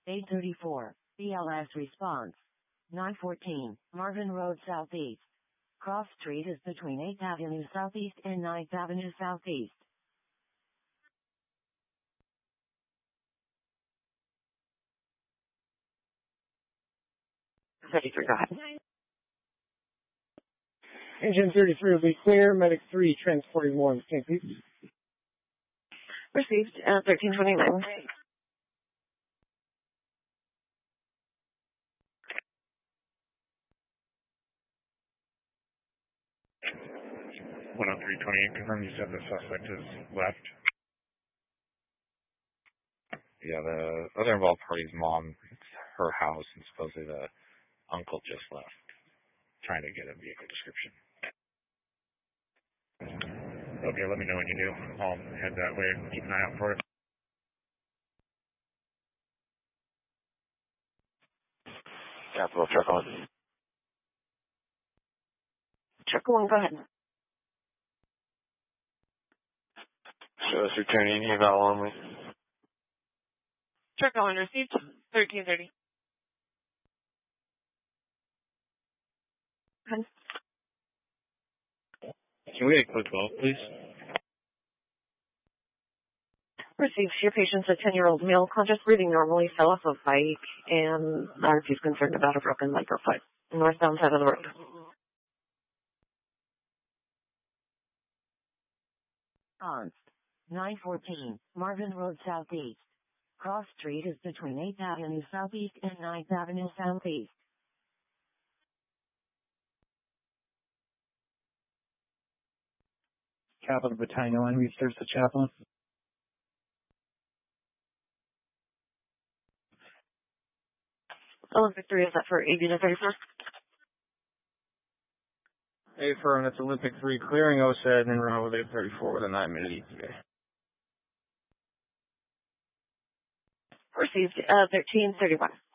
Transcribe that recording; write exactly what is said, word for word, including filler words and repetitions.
eight thirty-four, B L S response. nine fourteen, Marvin Road Southeast. Cross Street is between eighth Avenue Southeast and ninth Avenue Southeast. thirty-three, go ahead. Engine thirty-three will be clear. Medic three transporting one. Saint Pete. Received, uh, thirteen twenty-nine. one oh three twenty-eight, confirm you said the suspect is left. Yeah, the other involved party's mom, it's her house, and supposedly the uncle just left, trying to get a vehicle description. Okay, let me know when you do. I'll head that way and keep an eye out for it. Capital, truck on. Truck one, go ahead. Show us returning eval only. Truck one received, thirteen thirty. Can we get a quick vote, please? Received. Your patient's a ten-year-old male, conscious, breathing normally, fell off a bike, and R P is concerned about a broken leg or foot. Northbound side of the road. Response. nine fourteen, Marvin Road Southeast. Cross Street is between eighth Avenue Southeast and ninth Avenue Southeast. Capital Battalion line research the chaplain. Olympic three, is that for A B to thirty-four? A firm, that's Olympic three, clearing O S A D and run over there thirty-four with a nine minute E T A. Received, uh, thirteen thirty-one.